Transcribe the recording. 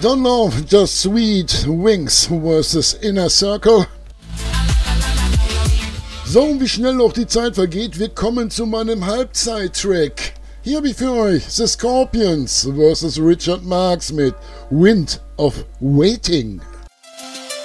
don't know, just Sweet Wings versus Inner Circle. So, wie schnell auch die Zeit vergeht, wir kommen zu meinem Halbzeit-Track. Hier habe ich für euch The Scorpions versus Richard Marx mit Wind of Waiting.